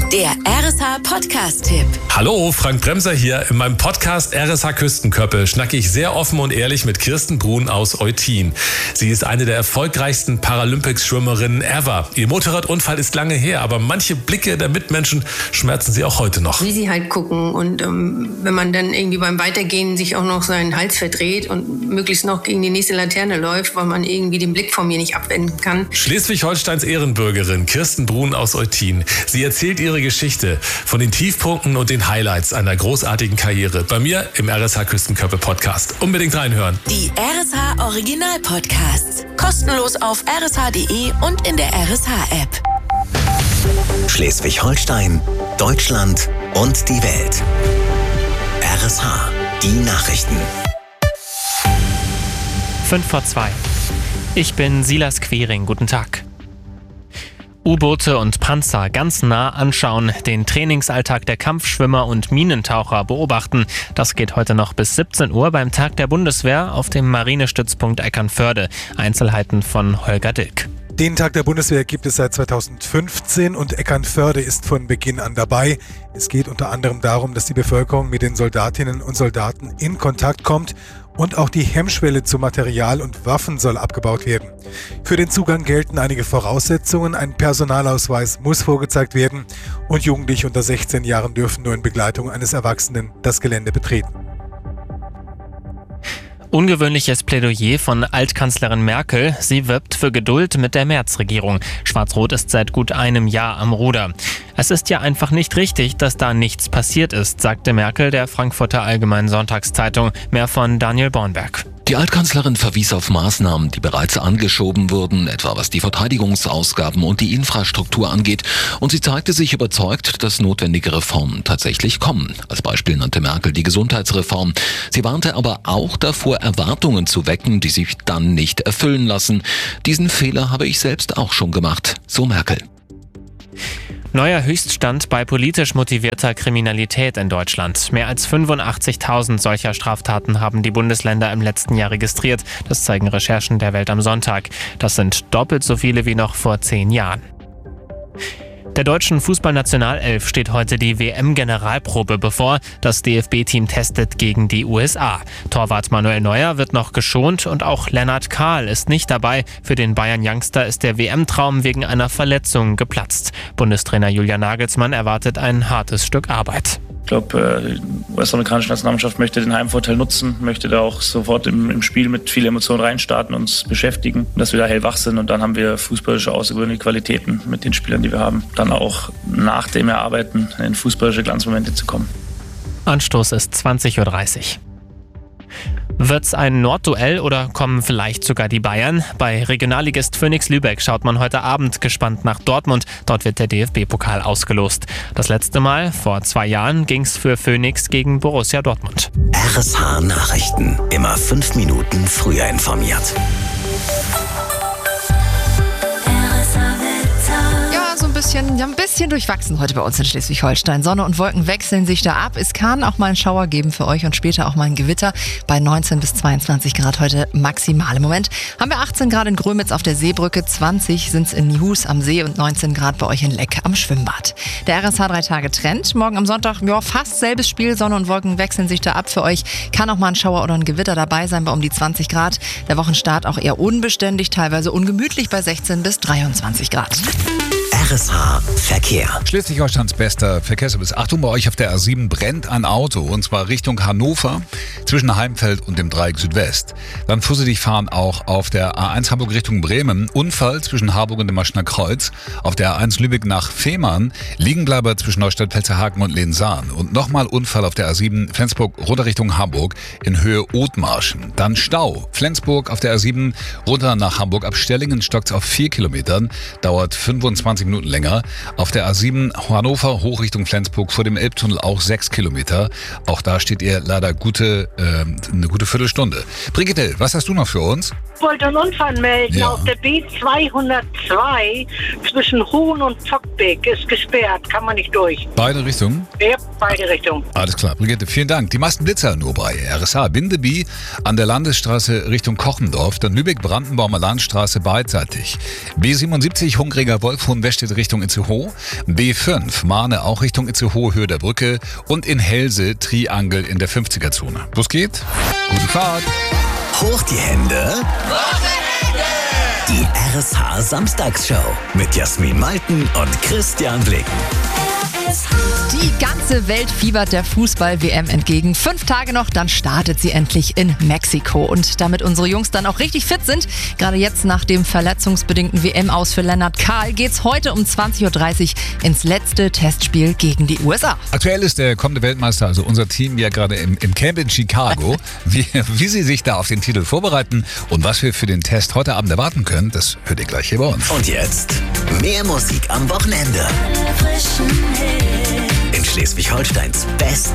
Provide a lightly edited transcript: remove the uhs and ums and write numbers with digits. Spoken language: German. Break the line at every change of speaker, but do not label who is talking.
Der RSH Podcast-Tipp.
Hallo, Frank Bremser hier. In meinem Podcast RSH Küstenköppe schnacke ich sehr offen und ehrlich mit Kirsten Brun aus Eutin. Sie ist eine der erfolgreichsten Paralympics-Schwimmerinnen ever. Ihr Motorradunfall ist lange her, aber manche Blicke der Mitmenschen schmerzen sie auch heute noch.
Wie sie halt gucken und wenn man dann irgendwie beim Weitergehen sich auch noch seinen Hals verdreht und möglichst noch gegen die nächste Laterne läuft, weil man irgendwie den Blick von mir nicht abwenden kann.
Schleswig-Holsteins Ehrenbürgerin Kirsten Brun aus Eutin. Sie erzählt ihre Geschichte von den Tiefpunkten und den Highlights einer großartigen Karriere. Bei mir im RSH Küstenköppe Podcast. Unbedingt reinhören.
Die RSH Original Podcasts. Kostenlos auf rsh.de und in der RSH-App.
Schleswig-Holstein, Deutschland und die Welt. RSH, die Nachrichten.
5:02. Ich bin Silas Quering. Guten Tag. U-Boote und Panzer ganz nah anschauen, den Trainingsalltag der Kampfschwimmer und Minentaucher beobachten. Das geht heute noch bis 17 Uhr beim Tag der Bundeswehr auf dem Marinestützpunkt Eckernförde. Einzelheiten von Holger Dilk.
Den Tag der Bundeswehr gibt es seit 2015 und Eckernförde ist von Beginn an dabei. Es geht unter anderem darum, dass die Bevölkerung mit den Soldatinnen und Soldaten in Kontakt kommt und auch die Hemmschwelle zu Material und Waffen soll abgebaut werden. Für den Zugang gelten einige Voraussetzungen. Ein Personalausweis muss vorgezeigt werden und Jugendliche unter 16 Jahren dürfen nur in Begleitung eines Erwachsenen das Gelände betreten.
Ungewöhnliches Plädoyer von Altkanzlerin Merkel. Sie wirbt für Geduld mit der Merz-Regierung. Schwarz-Rot ist seit gut einem Jahr am Ruder. Es ist ja einfach nicht richtig, dass da nichts passiert ist, sagte Merkel der Frankfurter Allgemeinen Sonntagszeitung. Mehr von Daniel Bornberg.
Die Altkanzlerin verwies auf Maßnahmen, die bereits angeschoben wurden, etwa was die Verteidigungsausgaben und die Infrastruktur angeht. Und sie zeigte sich überzeugt, dass notwendige Reformen tatsächlich kommen. Als Beispiel nannte Merkel die Gesundheitsreform. Sie warnte aber auch davor, Erwartungen zu wecken, die sich dann nicht erfüllen lassen. Diesen Fehler habe ich selbst auch schon gemacht, so Merkel.
Neuer Höchststand bei politisch motivierter Kriminalität in Deutschland. Mehr als 85.000 solcher Straftaten haben die Bundesländer im letzten Jahr registriert. Das zeigen Recherchen der Welt am Sonntag. Das sind doppelt so viele wie noch vor 10 Jahren. Der deutschen Fußballnationalelf steht heute die WM-Generalprobe bevor. Das DFB-Team testet gegen die USA. Torwart Manuel Neuer wird noch geschont und auch Lennart Kahl ist nicht dabei. Für den Bayern-Youngster ist der WM-Traum wegen einer Verletzung geplatzt. Bundestrainer Julian Nagelsmann erwartet ein hartes Stück Arbeit.
Ich glaube, die US-amerikanische Nationalmannschaft möchte den Heimvorteil nutzen, möchte da auch sofort im Spiel mit viel Emotion reinstarten, uns beschäftigen, dass wir da hellwach sind und dann haben wir fußballische außergewöhnliche Qualitäten mit den Spielern, die wir haben. Dann auch nach dem Erarbeiten in fußballische Glanzmomente zu kommen.
Anstoß ist 20:30 Uhr. Wird's ein Nordduell oder kommen vielleicht sogar die Bayern? Bei Regionalligist Phönix Lübeck schaut man heute Abend gespannt nach Dortmund. Dort wird der DFB-Pokal ausgelost. Das letzte Mal, vor 2 Jahren, ging's für Phönix gegen Borussia Dortmund.
RSH Nachrichten. Immer 5 Minuten früher informiert.
Ein bisschen durchwachsen heute bei uns in Schleswig-Holstein. Sonne und Wolken wechseln sich da ab. Es kann auch mal einen Schauer geben für euch und später auch mal ein Gewitter. Bei 19 bis 22 Grad heute maximal. Im Moment haben wir 18 Grad in Grömitz auf der Seebrücke, 20 sind es in Niehus am See und 19 Grad bei euch in Leck am Schwimmbad. Der RSH 3-Tage-Trend. Morgen am Sonntag, fast selbes Spiel. Sonne und Wolken wechseln sich da ab für euch. Kann auch mal ein Schauer oder ein Gewitter dabei sein bei um die 20 Grad. Der Wochenstart auch eher unbeständig, teilweise ungemütlich bei 16 bis 23 Grad.
RSH Verkehr.
Schleswig-Holsteins bester Verkehrsservice. Achtung, bei euch auf der A7 brennt ein Auto und zwar Richtung Hannover zwischen Heimfeld und dem Dreieck Südwest. Dann vorsichtig fahren auch auf der A1 Hamburg Richtung Bremen. Unfall zwischen Harburg und dem Maschner Kreuz. Auf der A1 Lübeck nach Fehmarn. Liegenbleiber zwischen Neustadt-Pelzerhaken und Lehnsahn. Und nochmal Unfall auf der A7 Flensburg runter Richtung Hamburg in Höhe Othmarschen. Dann Stau. Flensburg auf der A7 runter nach Hamburg. Ab Stellingen stockt es auf 4 Kilometern. Dauert 25 Minuten länger. Auf der A7 Hannover hoch Richtung Flensburg vor dem Elbtunnel auch 6 Kilometer. Auch da steht ihr leider eine gute Viertelstunde. Brigitte, was hast du noch für uns?
wollte einen Unfall melden.
Ja.
Auf der B202 zwischen Huhn und Pfockbeek ist gesperrt. Kann man nicht durch.
Beide Richtungen?
Ja, beide Richtungen.
Alles klar, Brigitte, vielen Dank. Die meisten Blitzer nur bei RSH. Bindeby an der Landesstraße Richtung Kochendorf, dann Lübeck-Brandenburger Landstraße beidseitig. B77 Hungriger Wolf Hohenwestedt Richtung Itzehoe. B5 Mahne auch Richtung Itzehoe, Höhe der Brücke. Und in Helse Triangel in der 50er-Zone. Los geht's. Gute Fahrt.
Hoch die Hände. Die RSH Samstagsshow mit Jasmin Malten und Christian Blicken.
Die ganze Welt fiebert der Fußball-WM entgegen. 5 Tage noch, dann startet sie endlich in Mexiko. Und damit unsere Jungs dann auch richtig fit sind, gerade jetzt nach dem verletzungsbedingten WM-Aus für Lennart Kahl, geht's heute um 20.30 Uhr ins letzte Testspiel gegen die USA.
Aktuell ist der kommende Weltmeister, also unser Team, ja gerade im Camp in Chicago. Wie sie sich da auf den Titel vorbereiten und was wir für den Test heute Abend erwarten können, das hört ihr gleich hier bei uns.
Und jetzt mehr Musik am Wochenende. In Schleswig-Holsteins besten